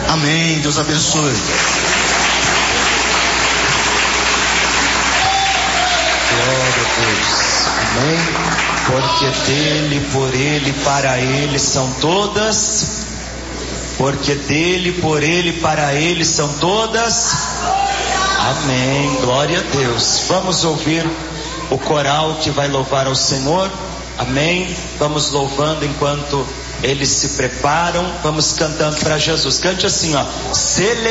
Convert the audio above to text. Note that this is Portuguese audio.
Amém. Deus abençoe. Glória a Deus. Amém. Porque dele, por ele, para ele são todas. Porque dele, por ele, para ele são todas. Amém. Glória a Deus. Vamos ouvir o coral que vai louvar ao Senhor. Amém. Vamos louvando enquanto eles se preparam. Vamos cantando para Jesus. Cante assim, ó.